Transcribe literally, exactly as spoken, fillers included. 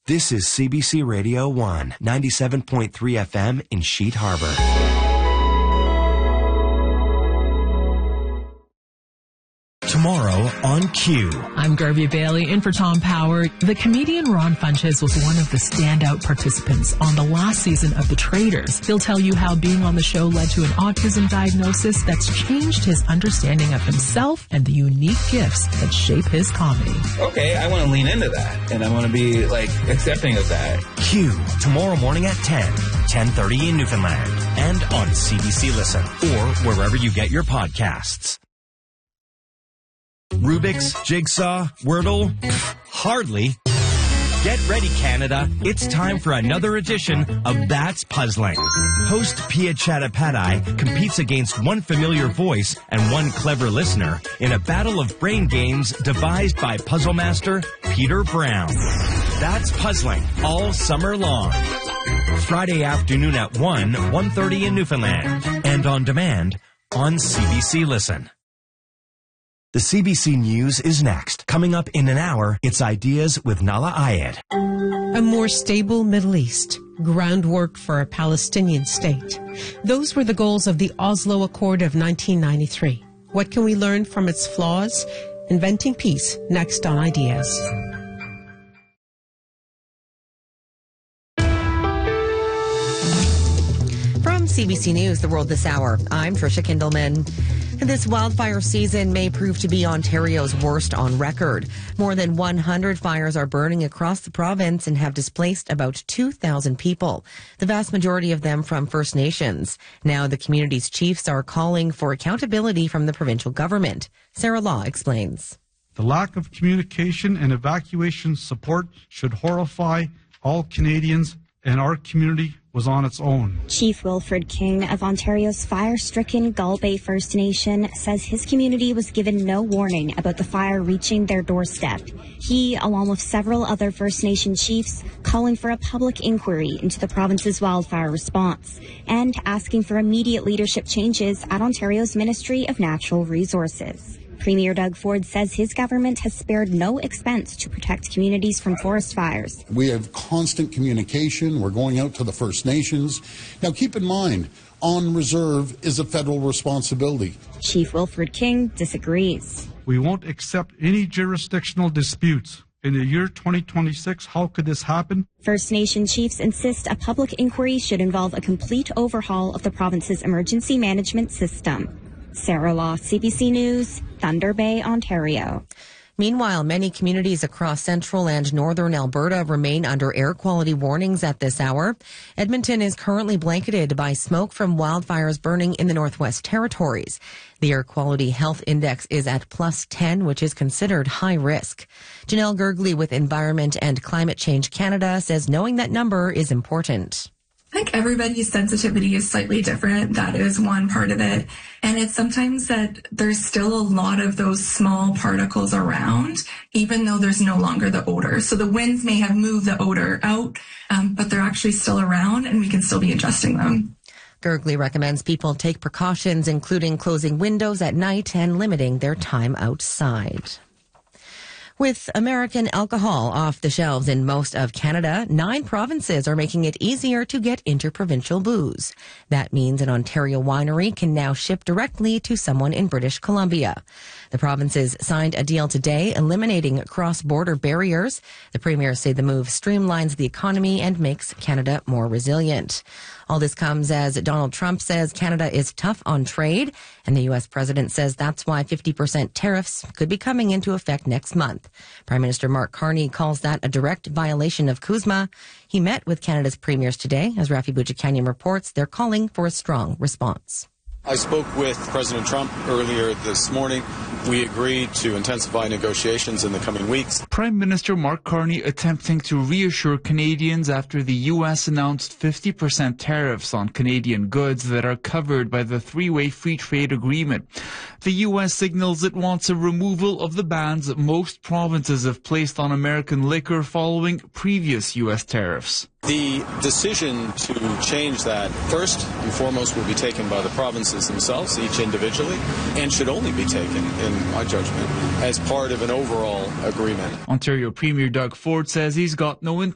This is C B C Radio one, ninety-seven point three F M in Sheet Harbor. Tomorrow on Q. I'm Garvey Bailey, in for Tom Power. The comedian Ron Funches was one of the standout participants on the last season of The Traitors. He'll tell you how being on the show led to an autism diagnosis that's changed his understanding of himself and the unique gifts that shape his comedy. Okay, I want to lean into that, and I want to be, like, accepting of that. Q, tomorrow morning at ten, ten thirty in Newfoundland, and on C B C Listen, or wherever you get your podcasts. Rubik's, Jigsaw, Wordle? Hardly. Get ready, Canada. It's time for another edition of That's Puzzling. Host Pia Chattopadhyay competes against one familiar voice and one clever listener in a battle of brain games devised by puzzle master Peter Brown. That's Puzzling all summer long. Friday afternoon at one, one thirty in Newfoundland, and on demand on C B C Listen. The C B C News is next. Coming up in an hour, it's Ideas with Nala Ayed. A more stable Middle East. Groundwork for a Palestinian state. Those were the goals of the Oslo Accord of nineteen ninety-three. What can we learn from its flaws? Inventing Peace, next on Ideas. From C B C News, The World This Hour, I'm Tricia Kindleman. This wildfire season may prove to be Ontario's worst on record. More than one hundred fires are burning across the province and have displaced about two thousand people, the vast majority of them from First Nations. Now the community's chiefs are calling for accountability from the provincial government. Sarah Law explains. The lack of communication and evacuation support should horrify all Canadians, and our community was on its own. Chief Wilfred King of Ontario's fire-stricken Gull Bay First Nation says his community was given no warning about the fire reaching their doorstep. He, along with several other First Nation chiefs, calling for a public inquiry into the province's wildfire response and asking for immediate leadership changes at Ontario's Ministry of Natural Resources. Premier Doug Ford says his government has spared no expense to protect communities from forest fires. We have constant communication. We're going out to the First Nations. Now, keep in mind, on reserve is a federal responsibility. Chief Wilfred King disagrees. We won't accept any jurisdictional disputes. In the year twenty twenty-six, how could this happen? First Nation chiefs insist a public inquiry should involve a complete overhaul of the province's emergency management system. Sarah Law, C B C News, Thunder Bay, Ontario. Meanwhile, many communities across central and northern Alberta remain under air quality warnings at this hour. Edmonton is currently blanketed by smoke from wildfires burning in the Northwest Territories. The Air Quality Health Index is at plus ten, which is considered high risk. Janelle Gergley with Environment and Climate Change Canada says knowing that number is important. I think everybody's sensitivity is slightly different. That is one part of it. And it's sometimes that there's still a lot of those small particles around, even though there's no longer the odor. So the winds may have moved the odor out, um, but they're actually still around and we can still be adjusting them. Gergley recommends people take precautions, including closing windows at night and limiting their time outside. With American alcohol off the shelves in most of Canada, nine provinces are making it easier to get interprovincial booze. That means an Ontario winery can now ship directly to someone in British Columbia. The provinces signed a deal today eliminating cross-border barriers. The premiers say the move streamlines the economy and makes Canada more resilient. All this comes as Donald Trump says Canada is tough on trade, and the U S president says that's why fifty percent tariffs could be coming into effect next month. Prime Minister Mark Carney calls that a direct violation of CUSMA. He met with Canada's premiers today. As Rafi Boudjikanian reports, they're calling for a strong response. I spoke with President Trump earlier this morning. We agreed to intensify negotiations in the coming weeks. Prime Minister Mark Carney attempting to reassure Canadians after the U S announced fifty percent tariffs on Canadian goods that are covered by the three-way free trade agreement. The U S signals it wants a removal of the bans most provinces have placed on American liquor following previous U S tariffs. The decision to change that, first and foremost, will be taken by the provinces themselves, each individually, and should only be taken, in my judgment, as part of an overall agreement. Ontario Premier Doug Ford says he's got no